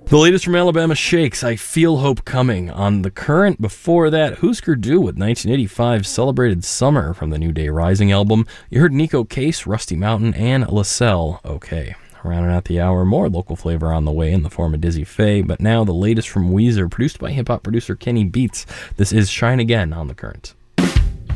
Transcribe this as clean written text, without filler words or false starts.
The latest from Alabama Shakes, I Feel Hope Coming. On The Current, before that, Husker Du with 1985's Celebrated Summer from the New Day Rising album. You heard Nico Case, Rusty Mountain, and LaSalle, Okay. Rounding out the hour, more local flavor on the way in the form of Dizzy Faye, but now the latest from Weezer, produced by hip-hop producer Kenny Beats. This is Shine Again on The Current.